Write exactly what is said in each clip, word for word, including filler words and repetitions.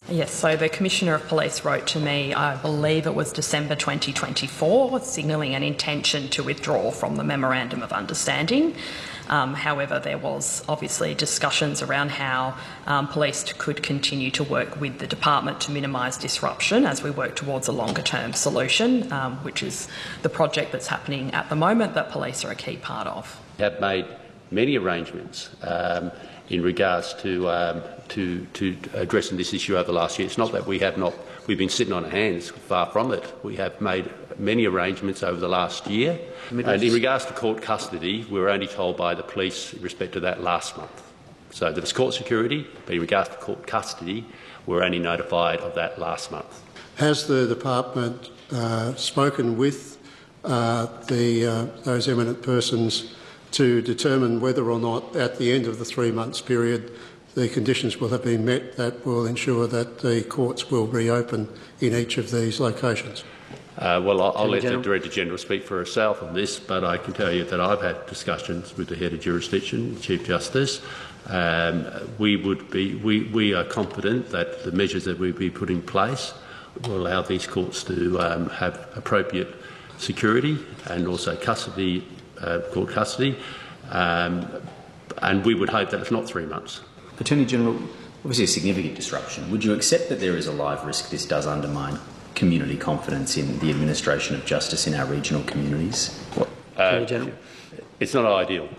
Yes, so the Commissioner of Police wrote to me, I believe it was December twenty twenty-four, signalling an intention to withdraw from the Memorandum of Understanding. Um, however, there was obviously discussions around how um, police could continue to work with the department to minimise disruption as we work towards a longer-term solution, um, which is the project that's happening at the moment that police are a key part of. We have made many arrangements um, in regards to, um, to, to addressing this issue over the last year. It's not that we have not, we've been sitting on our hands, far from it. We have made many arrangements over the last year. And in regards to court custody, we were only told by the police in respect to that last month. So there was court security, but in regards to court custody, we were only notified of that last month. Has the department uh, spoken with uh, the, uh, those eminent persons to determine whether or not at the end of the three months period the conditions will have been met that will ensure that the courts will reopen in each of these locations? Uh, well, I'll, I'll let the Director General speak for herself on this, but I can tell you that I've had discussions with the Head of Jurisdiction, the Chief Justice. Um, we, would be, we, we are confident that the measures that we be put in place will allow these courts to um, have appropriate security and also custody, uh, court custody, um, and we would hope that it's not three months. Attorney General, obviously a significant disruption. Would you accept that there is a live risk this does undermine community confidence in the administration of justice in our regional communities? What? Uh, it's not ideal.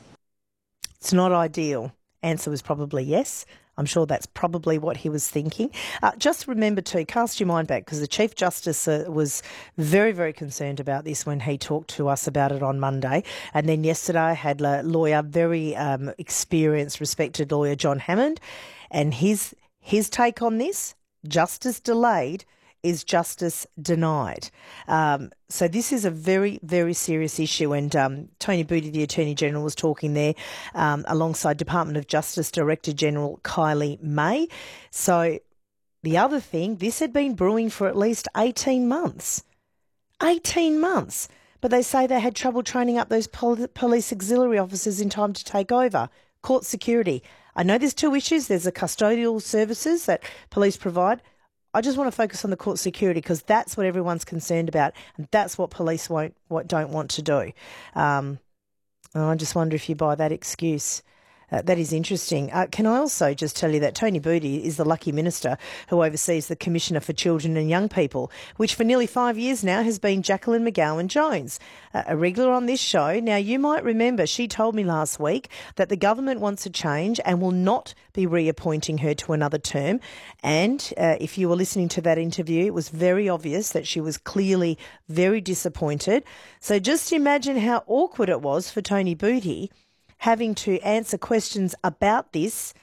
It's not ideal. Answer was probably yes. I'm sure that's probably what he was thinking. Uh, just remember too, cast your mind back, because the Chief Justice uh, was very, very concerned about this when he talked to us about it on Monday. And then yesterday I had a lawyer, very um, experienced, respected lawyer, John Hammond, and his his take on this, justice delayed is justice denied. Um, so this is a very, very serious issue. And um, Tony Booty, the Attorney General, was talking there um, alongside Department of Justice Director General Kylie May. So the other thing, this had been brewing for at least eighteen months. eighteen months. But they say they had trouble training up those pol- police auxiliary officers in time to take over. Court security. I know there's two issues. There's the custodial services that police provide. I just want to focus on the court security because that's what everyone's concerned about, and that's what police won't, what don't want to do. Um, and I just wonder if you buy that excuse. Uh, that is interesting. Uh, can I also just tell you that Tony Booty is the lucky minister who oversees the Commissioner for Children and Young People, which for nearly five years now has been Jacqueline McGowan-Jones, uh, a regular on this show. Now, you might remember she told me last week that the government wants a change and will not be reappointing her to another term. And uh, if you were listening to that interview, it was very obvious that she was clearly very disappointed. So just imagine how awkward it was for Tony Booty having to answer questions about this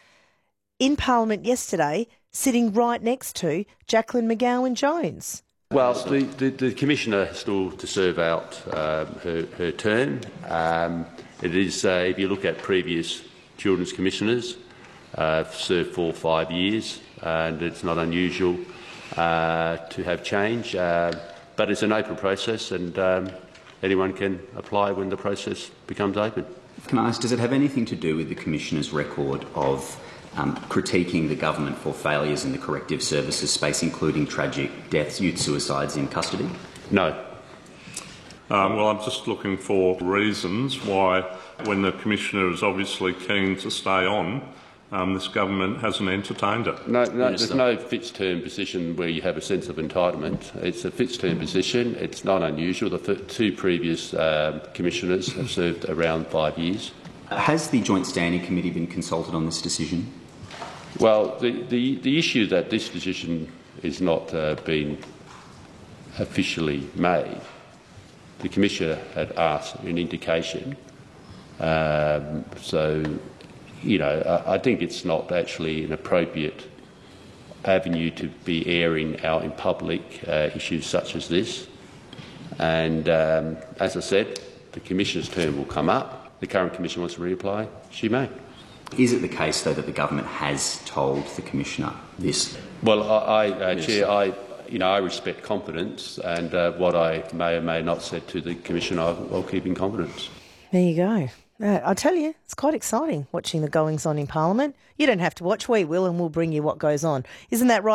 in Parliament yesterday, sitting right next to Jacqueline McGowan-Jones. Well, the, the, the Commissioner has still to serve out uh, her, her term. Um, it is, uh, if you look at previous Children's Commissioners, uh, served for five years, and it's not unusual uh, to have change. Uh, but it's an open process, and um, anyone can apply when the process becomes open. Can I ask, does it have anything to do with the Commissioner's record of um, critiquing the government for failures in the corrective services space, including tragic deaths, youth suicides in custody? No. Um, well, I'm just looking for reasons why, when the Commissioner is obviously keen to stay on, um, this government hasn't entertained it. No, no there's no fixed term position where you have a sense of entitlement. It's a fixed term position. It's not unusual. The two previous um, commissioners have served around five years. Has the Joint Standing Committee been consulted on this decision? Well, the, the, the issue that this decision is not uh, been officially made, the Commissioner had asked an indication. Um, so, you know, I, I think it's not actually an appropriate avenue to be airing out in public uh, issues such as this. And um, as I said, the Commissioner's term will come up. The current Commissioner wants to reapply, she may. Is it the case, though, that the government has told the Commissioner this? Well, I, I uh, yes. Chair, I, you know, I respect confidence, and uh, what I may or may not said to the Commissioner, I'll, I'll keep in confidence. There you go. Uh, I'll tell you, it's quite exciting watching the goings-on in Parliament. You don't have to watch, we will, and we'll bring you what goes on. Isn't that right?